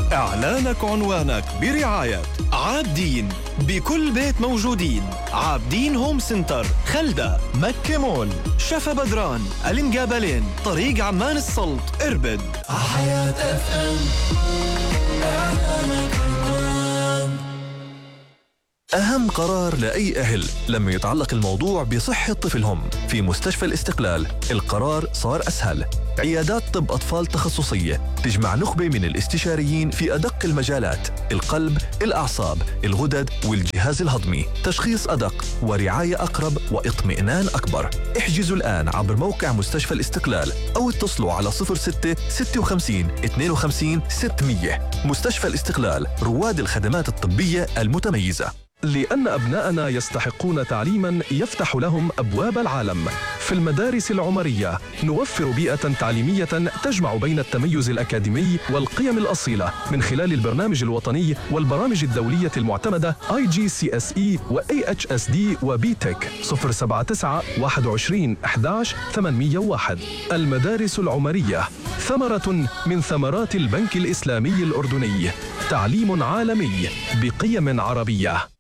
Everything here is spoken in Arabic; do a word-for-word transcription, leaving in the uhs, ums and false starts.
إعلانك عنوانك برعاية عابدين، بكل بيت موجودين. عابدين هوم سنتر، خلدة، مكة مول، شفا بدران، المقابلين، طريق عمان السلط، إربد. حياة اف ام، إعلانك عنوان. أهم قرار لأي أهل لما يتعلق الموضوع بصحة طفلهم. في مستشفى الاستقلال القرار صار أسهل. عيادات طب أطفال تخصصية تجمع نخبة من الاستشاريين في أدق المجالات: القلب، الأعصاب، الغدد والجهاز الهضمي. تشخيص أدق ورعاية أقرب واطمئنان أكبر. احجزوا الآن عبر موقع مستشفى الاستقلال أو اتصلوا على صفر ستة ستة وخمسين اثنين وخمسين ستمية. مستشفى الاستقلال، رواد الخدمات الطبية المتميزة. لأن أبناءنا يستحقون تعليماً يفتح لهم أبواب العالم. في المدارس العمرية نوفر بيئة تعليمية تجمع بين التميز الأكاديمي والقيم الأصيلة من خلال البرنامج الوطني والبرامج الدولية المعتمدة آي جي سي إس إي و إيه إتش إس دي و بي تك. صفر سبعة تسعة واحد وعشرين أحد عشر ثمانمية وواحد. المدارس العمرية ثمرة من ثمرات البنك الإسلامي الأردني. تعليم عالمي بقيم عربية.